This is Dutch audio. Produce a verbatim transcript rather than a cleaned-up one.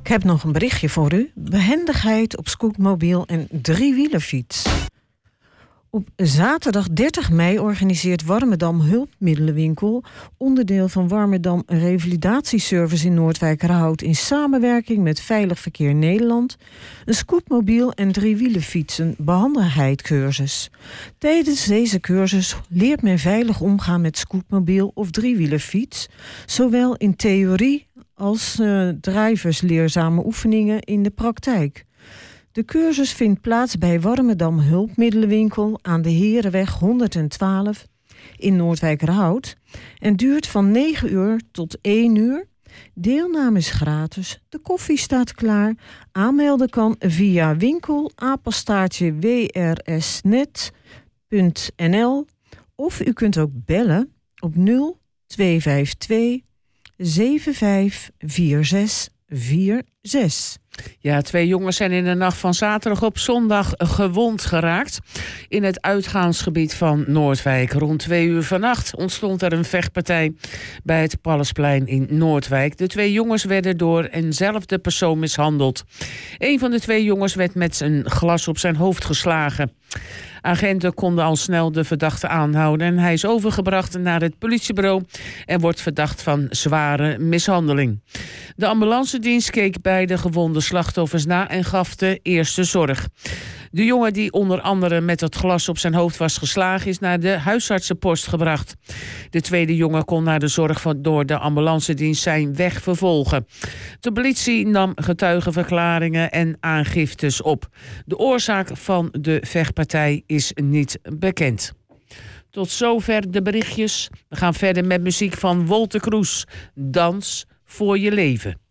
Ik heb nog een berichtje voor u. Behendigheid op scootmobiel en driewielerfiets. Op zaterdag dertig mei organiseert Warmerdam Hulpmiddelenwinkel, onderdeel van Warmerdam Revalidatieservice in Noordwijkerhout, in samenwerking met Veilig Verkeer Nederland, een scootmobiel en driewielenfietsen behandelheidscursus. Tijdens deze cursus leert men veilig omgaan met scootmobiel of driewielerfiets, zowel in theorie als uh, drijversleerzame oefeningen in de praktijk. De cursus vindt plaats bij Warmerdam Hulpmiddelenwinkel aan de Herenweg honderdtwaalf in Noordwijkerhout en duurt van negen uur tot één uur. Deelname is gratis. De koffie staat klaar. Aanmelden kan via winkel apenstaartje w r s net punt n l of u kunt ook bellen op nul twee vijf twee zeven vijf vier zes vier zes. Ja, twee jongens zijn in de nacht van zaterdag op zondag gewond geraakt in het uitgaansgebied van Noordwijk. Rond twee uur vannacht ontstond er een vechtpartij bij het Pallasplein in Noordwijk. De twee jongens werden door eenzelfde persoon mishandeld. Een van de twee jongens werd met een glas op zijn hoofd geslagen. Agenten konden al snel de verdachte aanhouden en hij is overgebracht naar het politiebureau en wordt verdacht van zware mishandeling. De ambulancedienst keek beide gewonde slachtoffers na en gaf de eerste zorg. De jongen die onder andere met het glas op zijn hoofd was geslagen is naar de huisartsenpost gebracht. De tweede jongen kon naar de zorg van door de ambulancedienst zijn weg vervolgen. De politie nam getuigenverklaringen en aangiftes op. De oorzaak van de vechtpartij is niet bekend. Tot zover de berichtjes. We gaan verder met muziek van Wolter Kroes. Dans voor je leven.